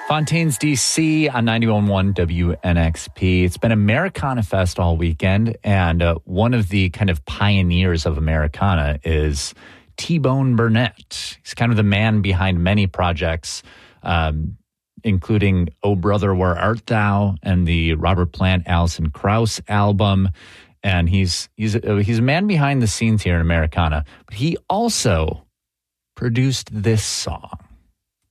Fontaine's DC on 91.1 WNXP. It's been Americana Fest all weekend, and one of the kind of pioneers of Americana is T-Bone Burnett. He's kind of the man behind many projects, including Oh Brother, Where Art Thou and the Robert Plant, Alison Krauss album. And he's a man behind the scenes here in Americana, but he also produced this song.